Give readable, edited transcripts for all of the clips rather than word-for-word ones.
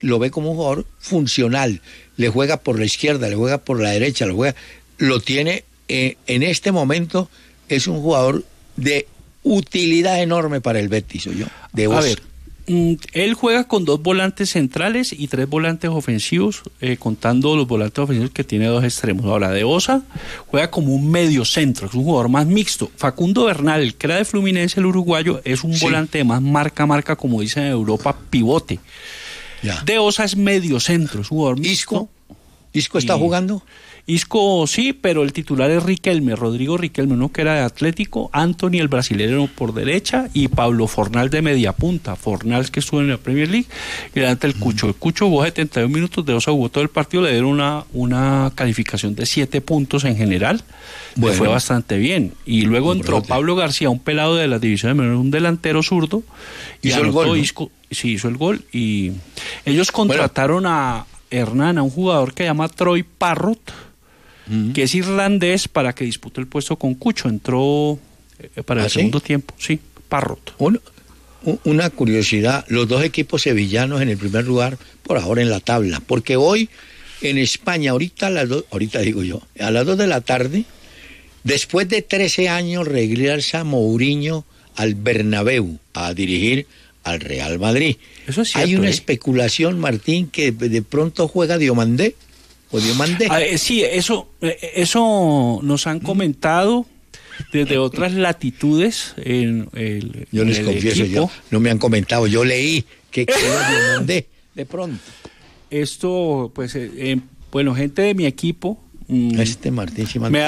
lo ve como un jugador funcional, le juega por la izquierda, le juega por la derecha, lo tiene en este momento, es un jugador de utilidad enorme para el Betis, de Osa. A ver, él juega con 2 volantes centrales y 3 volantes ofensivos, contando los volantes ofensivos que tiene 2 extremos. Ahora, de Osa juega como un medio centro, es un jugador más mixto. Facundo Bernal, el que era de Fluminense, el uruguayo, es un volante de más marca, como dicen en Europa, pivote. Ya. De Osa es medio centro, es un jugador mixto. ¿Isco está jugando? Isco sí, pero el titular es Riquelme, Rodrigo Riquelme, uno que era de Atlético, Anthony el brasileño por derecha y Pablo Fornals de media punta. Fornals que estuvo en la Premier League y delante el Cucho. El Cucho jugó 71 minutos, de Osa jugó todo el partido, le dieron una calificación de 7 puntos en general. Bueno, fue bastante bien. Y luego entró Pablo García, un pelado de las divisiones menores, un delantero zurdo. Hizo el gol, ¿no? Isco, sí, hizo el gol. Y ellos contrataron a Hernán, a un jugador que se llama Troy Parrott, que es irlandés, para que dispute el puesto con Cucho. Entró para el segundo tiempo, sí, Parrott. Una curiosidad, los 2 equipos sevillanos en el primer lugar por ahora en la tabla, porque hoy en España, a las 2 de la tarde, después de 13 años regresa Mourinho al Bernabéu a dirigir al Real Madrid. Eso es cierto, hay una especulación, Martín, que de pronto juega Diomandé. Sí, eso nos han comentado desde otras latitudes yo les confieso, no me han comentado, yo leí que Diomandé de pronto. Esto, pues, bueno, gente de mi equipo Martín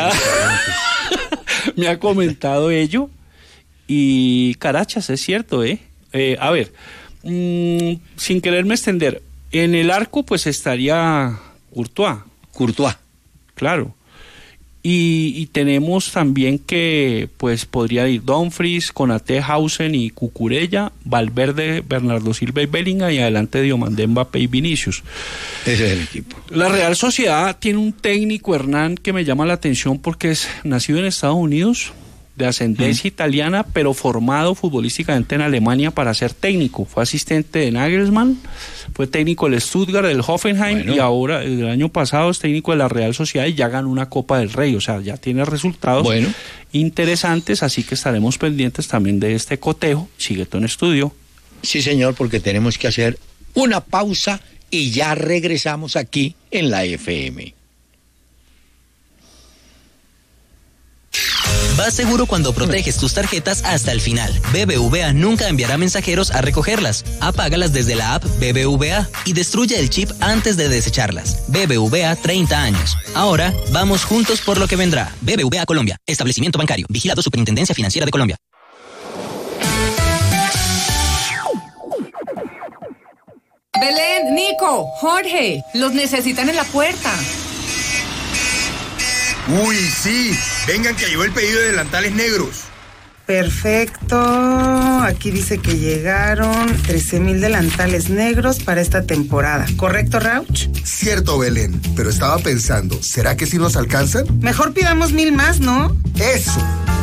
me ha comentado ello, y carachas, es cierto, a ver, sin quererme extender, en el arco pues estaría Courtois, claro. Y tenemos también que pues podría ir Dumfries, Konaté, Hausen y Cucurella, Valverde, Bernardo Silva y Bellingham, y adelante Diomandé, Mbappé y Vinicius. Ese es el equipo. La Real Sociedad tiene un técnico, Hernán, que me llama la atención porque es nacido en Estados Unidos, de ascendencia italiana, pero formado futbolísticamente en Alemania para ser técnico. Fue asistente de Nagelsmann, fue técnico del Stuttgart, del Hoffenheim, y ahora, el año pasado, es técnico de la Real Sociedad y ya ganó una Copa del Rey. O sea, ya tiene resultados interesantes, así que estaremos pendientes también de este cotejo. Síguete en estudio. Sí, señor, porque tenemos que hacer una pausa y ya regresamos aquí en la FM. Vas seguro cuando proteges tus tarjetas hasta el final. BBVA nunca enviará mensajeros a recogerlas. Apágalas desde la app BBVA y destruye el chip antes de desecharlas. BBVA 30 años. Ahora, vamos juntos por lo que vendrá. BBVA Colombia. Establecimiento bancario. Vigilado Superintendencia Financiera de Colombia. Belén, Nico, Jorge, los necesitan en la puerta. Uy, sí, vengan que llegó el pedido de delantales negros. Perfecto, aquí dice que llegaron 13,000 delantales negros para esta temporada. ¿Correcto, Rauch? Cierto, Belén, pero estaba pensando, ¿será que sí nos alcanzan? Mejor pidamos 1,000 más, ¿no? ¡Eso!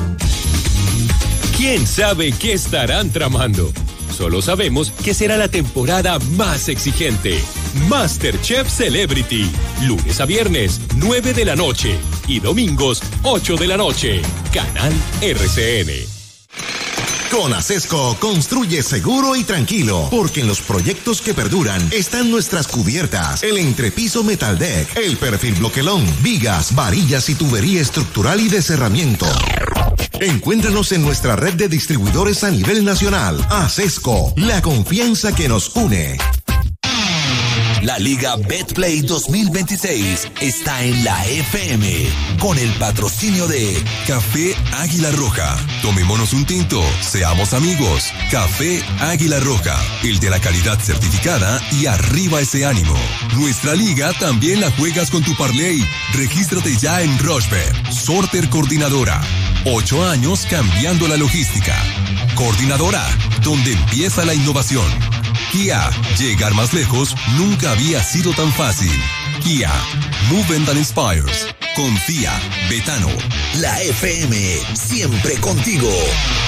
¿Quién sabe qué estarán tramando? Solo sabemos que será la temporada más exigente. MasterChef Celebrity. Lunes a viernes, 9 de la noche. Y domingos, 8 de la noche. Canal RCN. Con Acesco, construye seguro y tranquilo, porque en los proyectos que perduran están nuestras cubiertas, el entrepiso Metal Deck, el perfil bloquelón, vigas, varillas y tubería estructural y de cerramiento. Encuéntranos en nuestra red de distribuidores a nivel nacional. Acesco, la confianza que nos une. La Liga Betplay 2026 está en la FM con el patrocinio de Café Águila Roja. Tomémonos un tinto, seamos amigos. Café Águila Roja, el de la calidad certificada y arriba ese ánimo. Nuestra liga también la juegas con tu parlay. Regístrate ya en Rochebet. Sorter Coordinadora. 8 años cambiando la logística. Coordinadora, donde empieza la innovación. Kia, llegar más lejos nunca había sido tan fácil. Kia, Movement that Inspires. Confía, Betano. La FM, siempre contigo.